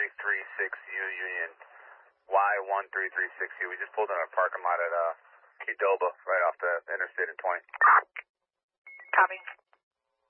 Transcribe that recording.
Y1336U Union. Y1336U. We just pulled in a parking lot at Qdoba, right off the interstate in 20. Copy.